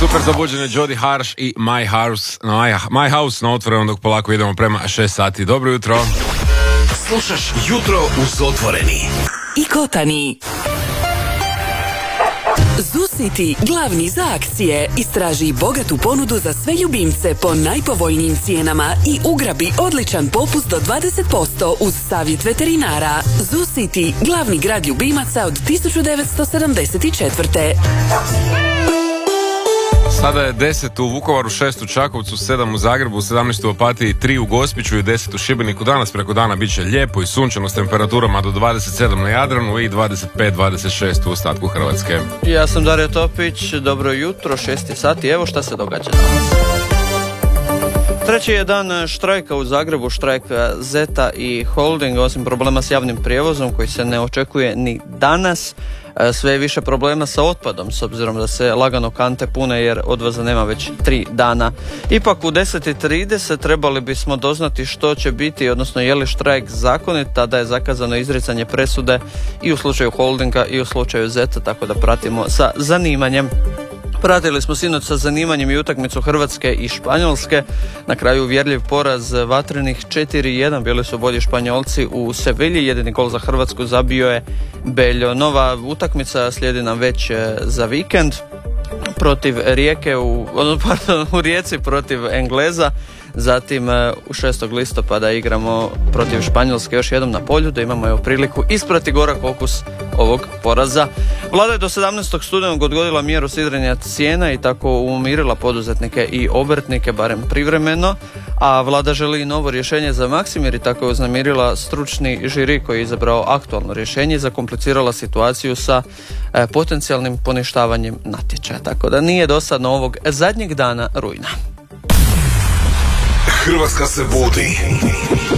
Super zabuđene Jody Harsh i My House na otvorenom, dok polako idemo prema 6 sati. Dobro jutro. Slušaš Jutro uz Otvoreni i Kotani. ZooCity, glavni za akcije. Istraži bogatu ponudu za sve ljubimce po najpovoljnijim cijenama i ugrabi odličan popust do 20% uz savjet veterinara. ZooCity, glavni grad ljubimaca od 1974. Sada je 10 u Vukovaru, 6 u Čakovcu, 7 u Zagrebu, 17 u Opatiji, 3 u Gospiću i 10 u Šibeniku. Danas preko dana bit će lijepo i sunčano s temperaturama do 27 na Jadranu i 25-26 u ostatku Hrvatske. Ja sam Dario Topić, dobro jutro, 6 sati, evo šta se događa danas. Treći je dan štrajka u Zagrebu, štrajk Zeta i Holdinga, osim problema s javnim prijevozom koji se ne očekuje ni danas. Sve je više problema sa otpadom, s obzirom da se lagano kante pune jer odvoza nema već 3 dana. Ipak u 10:30 trebali bismo doznati što će biti, odnosno je li štrajk zakonit, tada je zakazano izricanje presude i u slučaju Holdinga i u slučaju Zeta, tako da pratimo sa zanimanjem. Pratili smo sinoć sa zanimanjem i utakmicu Hrvatske i Španjolske. Na kraju uvjerljiv poraz vatrenih 4-1. Bili su bolji Španjolci u Sevilji. Jedini gol za Hrvatsku zabio je Beljo. Nova utakmica slijedi nam već za vikend protiv Rijeke u Rijeci protiv Engleza. Zatim u 6. listopada igramo protiv Španjolske još jednom na polju, da imamo evo priliku isprati gorak okus ovog poraza. Vlada je do 17. studenog odgodila mjeru sidrenja cijena i tako umirila poduzetnike i obrtnike, barem privremeno, a vlada želi i novo rješenje za Maksimir i tako je uznamirila stručni žiri koji je izabrao aktualno rješenje i zakomplicirala situaciju sa potencijalnim poništavanjem natječaja. Tako da nije dosadno ovog zadnjeg dana rujna. Hrvatska se budi.